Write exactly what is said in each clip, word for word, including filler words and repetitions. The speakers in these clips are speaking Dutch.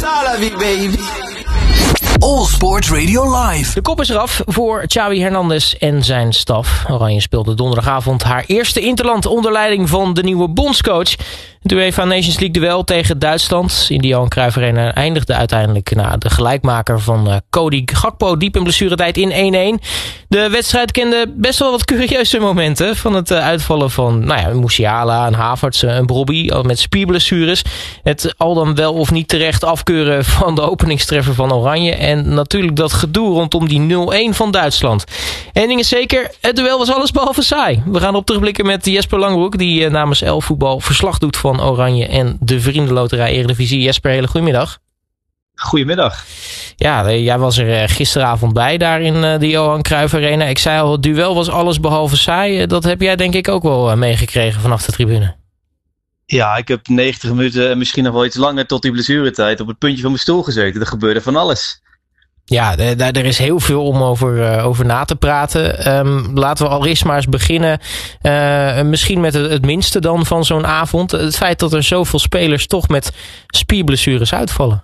Salavi, baby. All Sports Radio Live. De kop is eraf voor Xavi Hernandez en zijn staf. Oranje speelde donderdagavond haar eerste interland onder leiding van de nieuwe bondscoach. Het UEFA Nations League duel tegen Duitsland in de Johan Cruijff Arena eindigde uiteindelijk na de gelijkmaker van uh, Cody Gakpo diep in blessuretijd in één-één. De wedstrijd kende best wel wat curieuze momenten. Van het uh, uitvallen van nou ja, Musiala, een Havertz, een Brobby met spierblessures. Het al dan wel of niet terecht afkeuren van de openingstreffer van Oranje. En natuurlijk dat gedoe rondom die nul-één van Duitsland. Eén ding is zeker, het duel was alles behalve saai. We gaan op terugblikken met Jesper Langbroek, die uh, namens Elf Voetbal verslag doet van Oranje en de Vriendenloterij Eredivisie. Jesper, hele goedemiddag. Goedemiddag. Ja, jij was er gisteravond bij daar in de Johan Cruijff Arena. Ik zei al, het duel was alles behalve saai. Dat heb jij denk ik ook wel meegekregen vanaf de tribune. Ja, ik heb negentig minuten en misschien nog wel iets langer tot die blessuretijd op het puntje van mijn stoel gezeten. Er gebeurde van alles. Ja, er is heel veel om over, uh, over na te praten. Um, laten we al eerst maar eens beginnen. Uh, misschien met het, het minste dan van zo'n avond. Het feit dat er zoveel spelers toch met spierblessures uitvallen.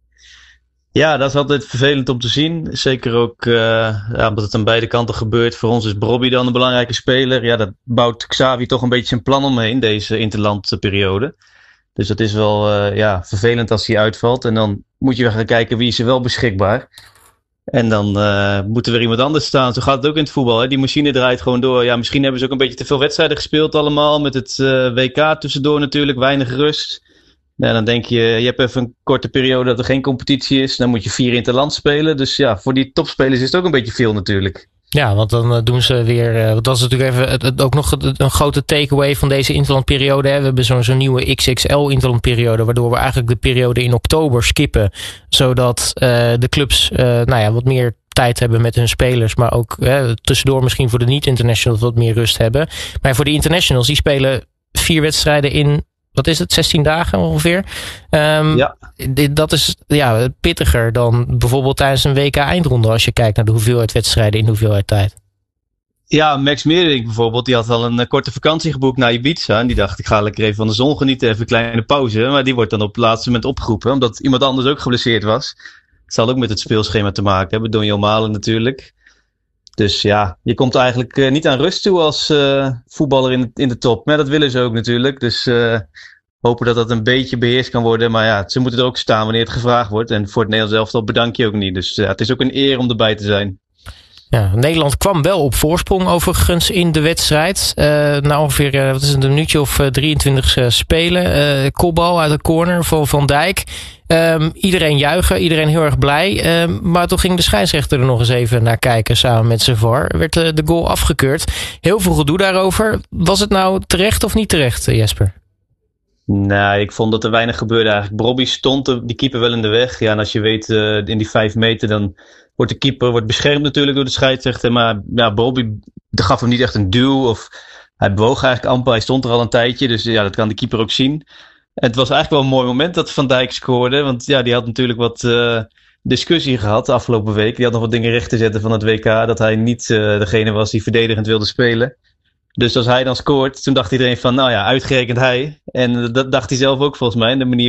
Ja, dat is altijd vervelend om te zien. Zeker ook uh, ja, omdat het aan beide kanten gebeurt. Voor ons is Brobby dan een belangrijke speler. Ja, dat bouwt Xavi toch een beetje zijn plan omheen, deze interlandperiode. Dus dat is wel uh, ja, vervelend als hij uitvalt. En dan moet je weer gaan kijken wie is er wel beschikbaar. En dan uh, moet er weer iemand anders staan. Zo gaat het ook in het voetbal. Hè? Die machine draait gewoon door. Ja, misschien hebben ze ook een beetje te veel wedstrijden gespeeld allemaal. Met het uh, W K tussendoor natuurlijk. Weinig rust. Ja, dan denk je, je hebt even een korte periode dat er geen competitie is. Dan moet je vier interland spelen. Dus ja, voor die topspelers is het ook een beetje veel natuurlijk. Ja, want dan doen ze weer. Uh, dat is natuurlijk even het, het, ook nog een grote takeaway van deze interlandperiode. Hè. We hebben zo'n, zo'n nieuwe X X L interlandperiode, waardoor we eigenlijk de periode in oktober skippen. Zodat uh, de clubs uh, nou ja, wat meer tijd hebben met hun spelers. Maar ook uh, tussendoor misschien voor de niet-internationals wat meer rust hebben. Maar voor de internationals, die spelen vier wedstrijden in. Wat is het? zestien dagen ongeveer. Um, ja. Dit, dat is ja, pittiger dan bijvoorbeeld tijdens een W K eindronde. Als je kijkt naar de hoeveelheid wedstrijden in de hoeveelheid tijd. Ja, Max Meerdink bijvoorbeeld. Die had al een uh, korte vakantie geboekt naar Ibiza. En die dacht, ik ga lekker even van de zon genieten. Even een kleine pauze. Maar die wordt dan op het laatste moment opgeroepen. Omdat iemand anders ook geblesseerd was. Het zal ook met het speelschema te maken hebben. Donny Malen natuurlijk. Dus ja, je komt eigenlijk uh, niet aan rust toe als uh, voetballer in, in de top. Maar dat willen ze ook natuurlijk. Dus uh, hopen dat dat een beetje beheerst kan worden. Maar ja, ze moeten er ook staan wanneer het gevraagd wordt. En voor het Nederlands elftal bedank je ook niet. Dus ja, het is ook een eer om erbij te zijn. Ja, Nederland kwam wel op voorsprong overigens in de wedstrijd. Uh, na ongeveer uh, wat is het, een minuutje of uh, drieëntwintig uh, spelen. Uh, kopbal uit de corner van Van Dijk. Um, iedereen juichen, iedereen heel erg blij. Um, maar toen ging de scheidsrechter er nog eens even naar kijken samen met zijn V A R. Werd uh, de goal afgekeurd. Heel veel gedoe daarover. Was het nou terecht of niet terecht, Jesper? Nee, ik vond dat er weinig gebeurde eigenlijk. Brobby stond de, die keeper wel in de weg. Ja, en als je weet, uh, in die vijf meter dan wordt de keeper wordt beschermd natuurlijk door de scheidsrechter. Maar ja, Brobby gaf hem niet echt een duw. Of hij bewoog eigenlijk amper. Hij stond er al een tijdje. Dus ja, dat kan de keeper ook zien. En het was eigenlijk wel een mooi moment dat Van Dijk scoorde. Want ja, die had natuurlijk wat uh, discussie gehad de afgelopen week. Die had nog wat dingen recht te zetten van het W K. Dat hij niet uh, degene was die verdedigend wilde spelen. Dus als hij dan scoort, toen dacht iedereen van, nou ja, uitgerekend hij. En dat dacht hij zelf ook volgens mij. De manier